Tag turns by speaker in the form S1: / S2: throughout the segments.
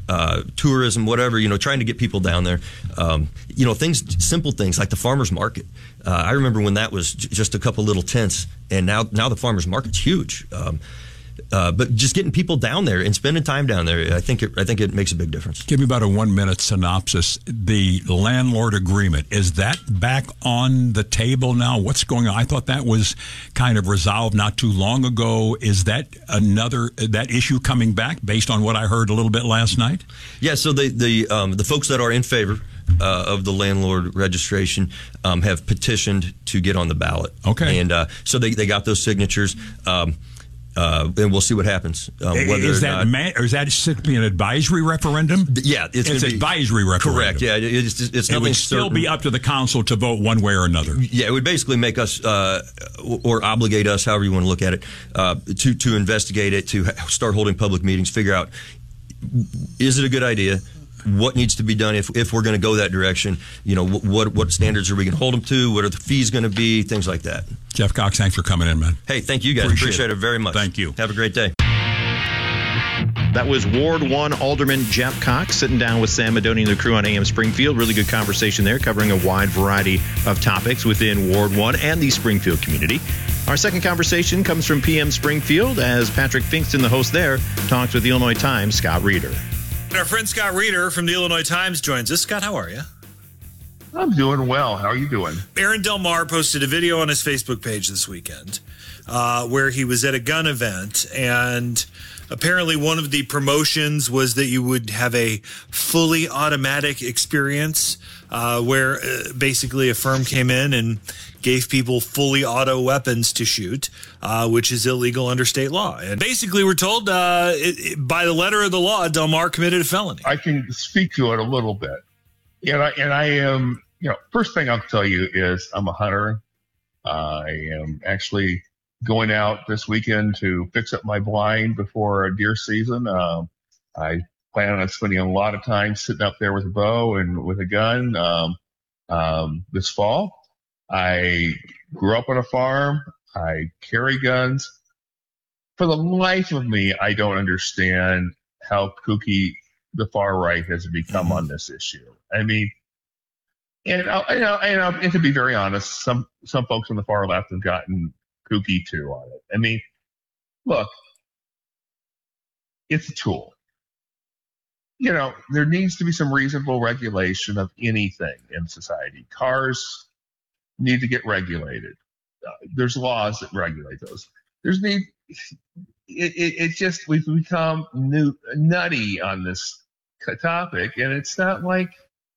S1: tourism, whatever, trying to get people down there. Simple things like the farmers market. I remember when that was just a couple little tents, and now the farmers market's huge. But just getting people down there and spending time down there, I think it makes a big difference.
S2: Give me about a 1-minute synopsis. The landlord agreement, is that back on the table now? What's going on? I thought that was kind of resolved not too long ago. Is that that issue coming back based on what I heard a little bit last night?
S1: Yeah. So the folks that are in favor of the landlord registration have petitioned to get on the ballot.
S2: Okay.
S1: And so they got those signatures. And we'll see what happens.
S2: Is that simply an advisory referendum?
S1: Yeah, it's an
S2: advisory referendum.
S1: Correct. Yeah, it's nothing.
S2: It would still be up to the council to vote one way or another.
S1: Yeah, it would basically make us or obligate us, however you want to look at it, to investigate it, to start holding public meetings, figure out, is it a good idea? What needs to be done if we're going to go that direction? What standards are we going to hold them to? What are the fees going to be? Things like that.
S2: Jeff Cox, thanks for coming in, man.
S1: Hey, thank you guys. Appreciate it very much.
S2: Thank you.
S1: Have a great day.
S3: That was Ward 1 Alderman Jeff Cox sitting down with Sam Madoni and the crew on AM Springfield. Really good conversation there, covering a wide variety of topics within Ward 1 and the Springfield community. Our second conversation comes from PM Springfield as Patrick Finkston, the host there, talks with the Illinois Times' Scott Reeder.
S4: Our friend Scott Reeder from the Illinois Times joins us. Scott, how are you?
S5: I'm doing well. How are you doing?
S4: Aaron Del Mar posted a video on his Facebook page this weekend where he was at a gun event, and apparently one of the promotions was that you would have a fully automatic experience where basically a firm came in and gave people fully auto weapons to shoot, which is illegal under state law. And basically we're told by the letter of the law, Del Mar committed a felony.
S5: I can speak to it a little bit. And I am, first thing I'll tell you is I'm a hunter. I am actually going out this weekend to fix up my blind before a deer season. I plan on spending a lot of time sitting up there with a bow and with a gun this fall. I grew up on a farm. I carry guns. For the life of me, I don't understand how kooky the far right has become on this issue. I mean, and to be very honest, some folks on the far left have gotten kooky too on it. I mean, look, it's a tool. There needs to be some reasonable regulation of anything in society. Cars need to get regulated. There's laws that regulate those. We've become nutty on this topic, and it's not like,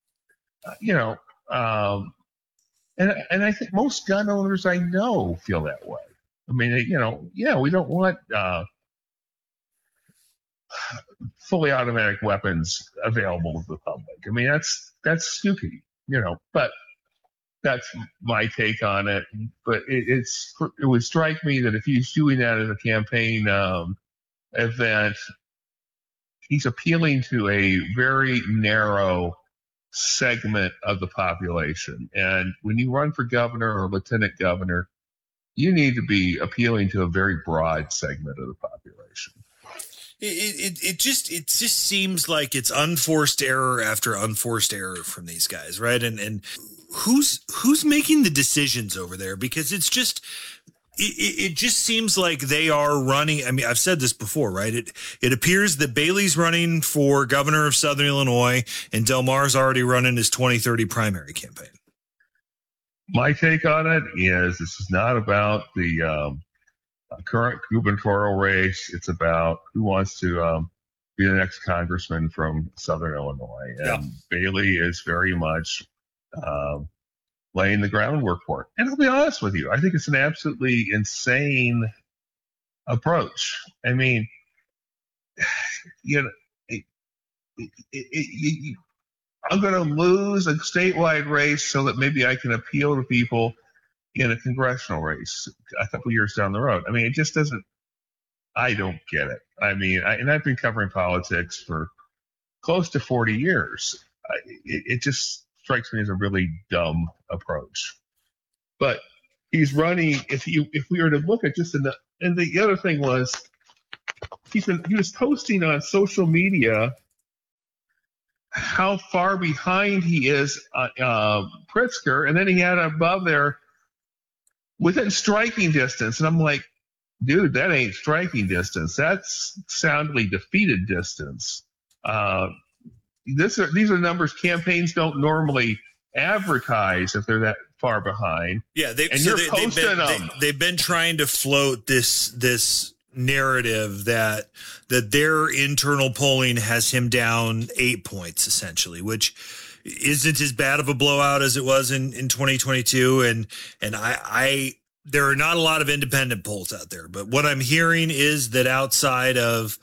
S5: and I think most gun owners I know feel that way. I mean, we don't want fully automatic weapons available to the public. I mean, that's stupid, but that's my take on it. But it would strike me that if he's doing that as a campaign event, he's appealing to a very narrow segment of the population. And when you run for governor or lieutenant governor, you need to be appealing to a very broad segment of the population.
S4: It just seems like it's unforced error after unforced error from these guys, right? And who's making the decisions over there? Because it just seems like they are running. I mean, I've said this before, right? It appears that Bailey's running for governor of Southern Illinois, and Del Mar's already running his 2030 primary campaign.
S5: My take on it is this is not about the current gubernatorial race. It's about who wants to be the next congressman from Southern Illinois. And Bailey is very much laying the groundwork for it. And I'll be honest with you, I think it's an absolutely insane approach. I mean, I'm going to lose a statewide race so that maybe I can appeal to people in a congressional race a couple years down the road. I mean, it just doesn't. I don't get it. I mean, and I've been covering politics for close to 40 years. It just strikes me as a really dumb approach. But he's running. If we were to look at just and the other thing was he was posting on social media how far behind he is Pritzker, and then he had above there within striking distance, and I'm like, dude, that ain't striking distance. That's soundly defeated distance. These are numbers campaigns don't normally advertise if they're that far behind.
S4: Yeah, they've been trying to float this narrative that their internal polling has him down 8 points essentially, which isn't as bad of a blowout as it was in 2022. And I there are not a lot of independent polls out there, but what I'm hearing is that outside of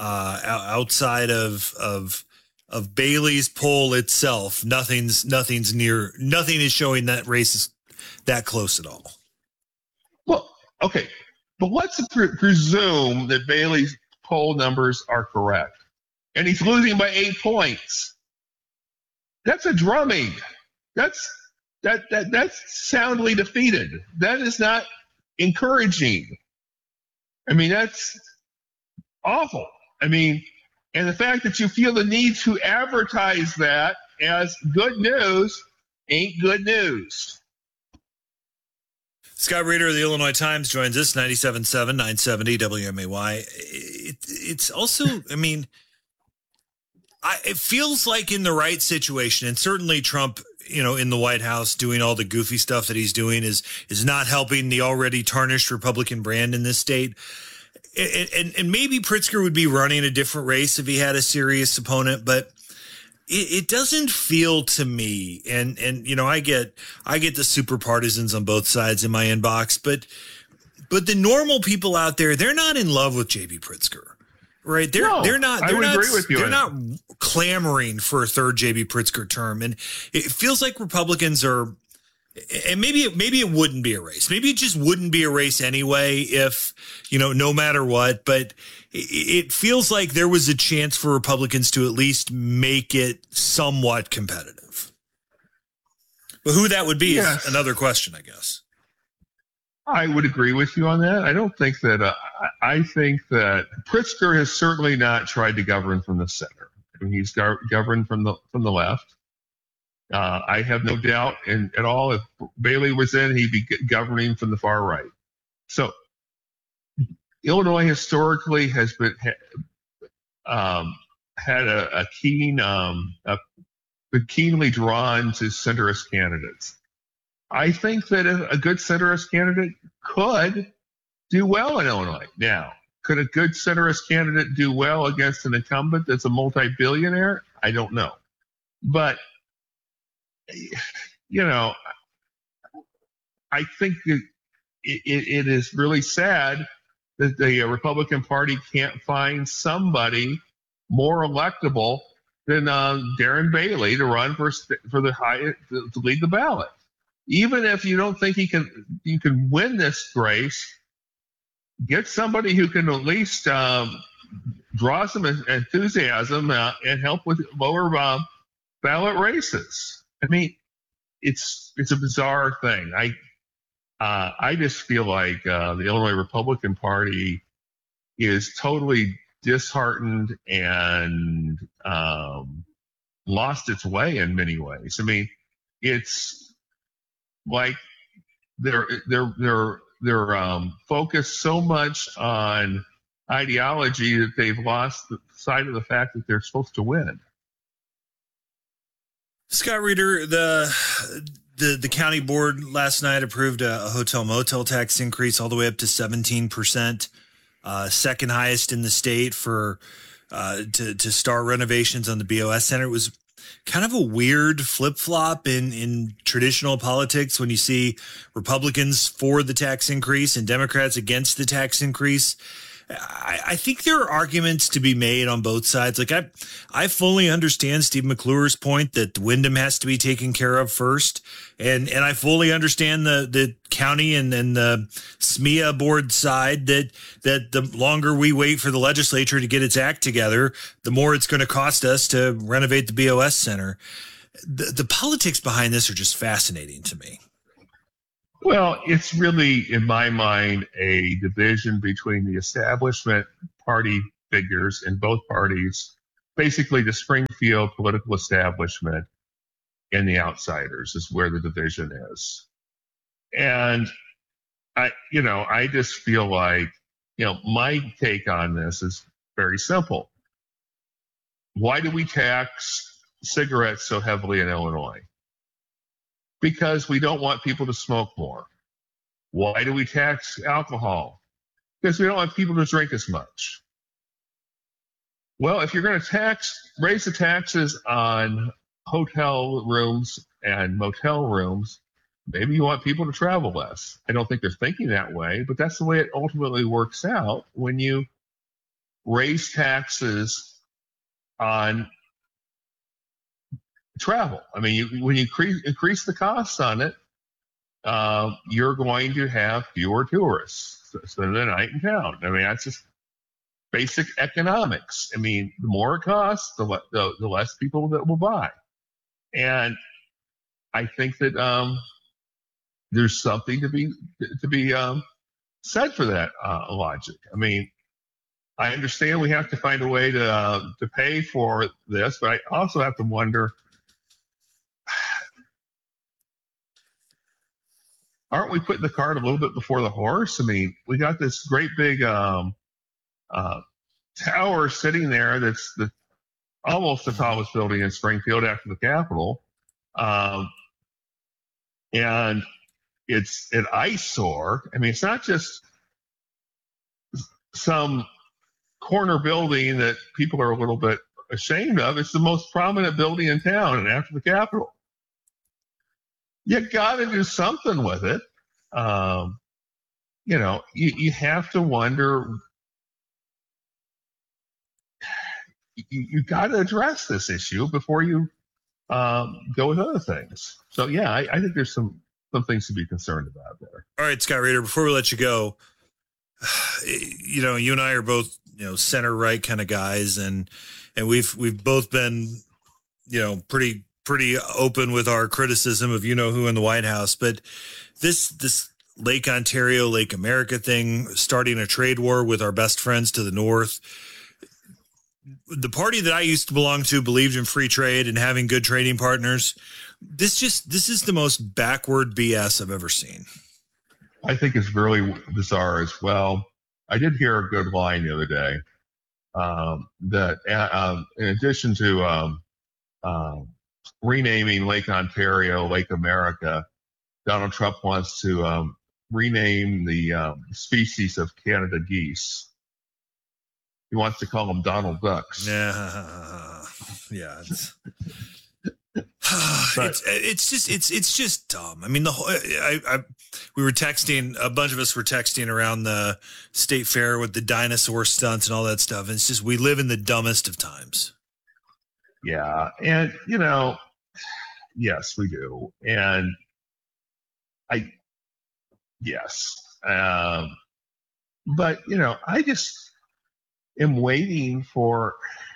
S4: Bailey's poll itself, nothing is showing that race is that close at all.
S5: Well, okay, but let's presume that Bailey's poll numbers are correct, and he's losing by 8 points. That's a drumming. That's soundly defeated. That is not encouraging. I mean, that's awful. I mean, and the fact that you feel the need to advertise that as good news ain't good news.
S4: Scott Reeder of the Illinois Times joins us, 97.7, 970 WMAY. It's also, I mean, it feels like in the right situation, and certainly Trump, in the White House doing all the goofy stuff that he's doing is not helping the already tarnished Republican brand in this state. And maybe Pritzker would be running a different race if he had a serious opponent, but it doesn't feel to me, and I get the super partisans on both sides in my inbox, but the normal people out there, they're not in love with JB Pritzker, right? They're not. I would agree with you. They're not clamoring for a third JB Pritzker term, and it feels like Republicans are. And maybe it wouldn't be a race. Maybe it just wouldn't be a race anyway if, no matter what. But it feels like there was a chance for Republicans to at least make it somewhat competitive. But who that would be is another question, I guess.
S5: I would agree with you on that. I don't think that I think that Pritzker has certainly not tried to govern from the center. I mean, he's governed from the left. I have no doubt at all if Bailey was in, he'd be governing from the far right. So Illinois historically has been had a keenly drawn to centrist candidates. I think that a good centrist candidate could do well in Illinois. Now, could a good centrist candidate do well against an incumbent that's a multi-billionaire? I don't know, but I think that it is really sad that the Republican Party can't find somebody more electable than Darren Bailey to run for to lead the ballot. Even if you don't think you can win this race, get somebody who can at least draw some enthusiasm and help with lower ballot races. I mean, it's a bizarre thing. I just feel like the Illinois Republican Party is totally disheartened and lost its way in many ways. I mean, it's like they're focused so much on ideology that they've lost the sight of the fact that they're supposed to win.
S4: Scott Reeder, the county board last night approved a hotel motel tax increase all the way up to 17%, second highest in the state for to start renovations on the BOS Center. It was kind of a weird flip-flop in traditional politics when you see Republicans for the tax increase and Democrats against the tax increase. I think there are arguments to be made on both sides. Like I fully understand Steve McClure's point that Wyndham has to be taken care of first. And I fully understand the county and the SMEA board side that the longer we wait for the legislature to get its act together, the more it's going to cost us to renovate the BOS Center. The politics behind this are just fascinating to me.
S5: Well, it's really, in my mind, a division between the establishment party figures in both parties basically the Springfield political establishment and the outsiders is where the division is. And I just feel like, my take on this is very simple. Why do we tax cigarettes so heavily in Illinois? Because we don't want people to smoke more. Why do we tax alcohol? Because we don't want people to drink as much. Well, if you're going to raise the taxes on hotel rooms and motel rooms, maybe you want people to travel less. I don't think they're thinking that way, but that's the way it ultimately works out when you raise taxes on travel. I mean, when you increase the costs on it, you're going to have fewer tourists spend the night in town. I mean, that's just basic economics. I mean, the more it costs, the less people that will buy. And I think that there's something to be said for that logic. I mean, I understand we have to find a way to pay for this, but I also have to wonder, aren't we putting the cart a little bit before the horse? I mean, we got this great big tower sitting there that's almost the tallest building in Springfield after the Capitol. And it's an eyesore. I mean, it's not just some corner building that people are a little bit ashamed of. It's the most prominent building in town and after the Capitol. You got to do something with it. You have to wonder. You got to address this issue before you go with other things. So yeah, I think there's some things to be concerned about there.
S4: All right, Scott Reeder, before we let you go, you and I are both, center right kind of guys, and we've both been, pretty open with our criticism of who in the White House. But this Lake Ontario, Lake America thing, starting a trade war with our best friends to the north. The party that I used to belong to believed in free trade and having good trading partners. This is the most backward BS I've ever seen.
S5: I think it's really bizarre as well. I did hear a good line the other day that in addition to renaming Lake Ontario, Lake America, Donald Trump wants to rename the species of Canada geese. He wants to call them Donald Ducks.
S4: Yeah. It's just dumb. I mean, we were texting, a bunch of us were texting around the state fair with the dinosaur stunts and all that stuff. And it's just, we live in the dumbest of times.
S5: Yeah. And, yes, we do. And yes. But, I just am waiting for,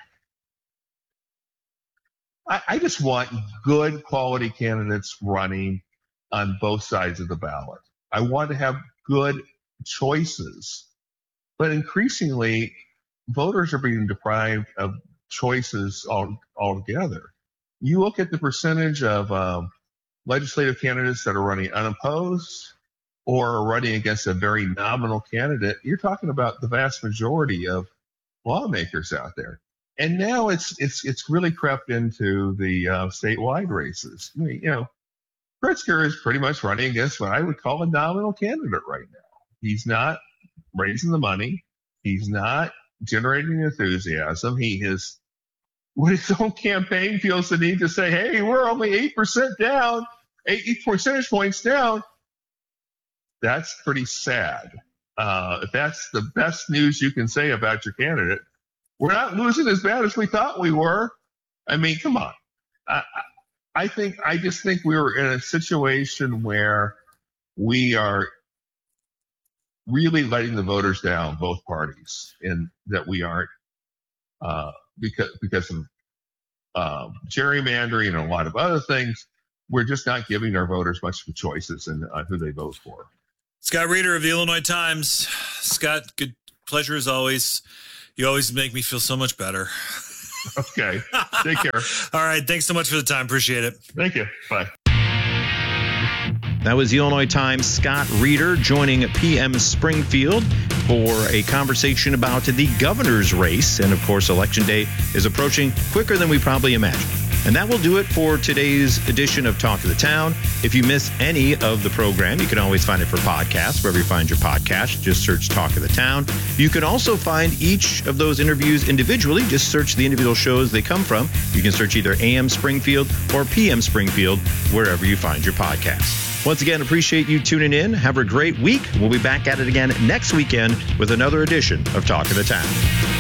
S5: I just want good quality candidates running on both sides of the ballot. I want to have good choices, but increasingly voters are being deprived of choices altogether. You look at the percentage of legislative candidates that are running unopposed or are running against a very nominal candidate, you're talking about the vast majority of lawmakers out there. And now it's really crept into the statewide races. I mean, Pritzker is pretty much running against what I would call a nominal candidate right now. He's not raising the money. He's not generating enthusiasm. He is, with his own campaign, feels the need to say, hey, we're only 8% down, 8 percentage points down. That's pretty sad. If that's the best news you can say about your candidate, we're not losing as bad as we thought we were. I mean, come on. I just think we were in a situation where we are really letting the voters down, both parties, and that we aren't because of gerrymandering and a lot of other things. We're just not giving our voters much of the choices on who they vote for.
S4: Scott Reeder of the Illinois Times. Scott, good pleasure as always. You always make me feel so much better.
S5: Okay. Take care.
S4: All right. Thanks so much for the time. Appreciate it.
S5: Thank you. Bye.
S3: That was the Illinois Times' Scott Reeder joining PM Springfield for a conversation about the governor's race. And of course, Election Day is approaching quicker than we probably imagined. And that will do it for today's edition of Talk of the Town. If you miss any of the program, you can always find it for podcasts wherever you find your podcast. Just search Talk of the Town. You can also find each of those interviews individually. Just search the individual shows they come from. You can search either AM Springfield or PM Springfield wherever you find your podcast. Once again, appreciate you tuning in. Have a great week. We'll be back at it again next weekend with another edition of Talk of the Town.